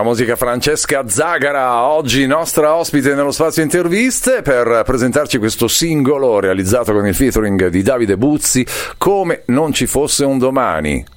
La musica Francesca Zagara, oggi nostra ospite nello spazio interviste per presentarci questo singolo realizzato con il featuring di Davide Buzzi, Come non ci fosse un domani.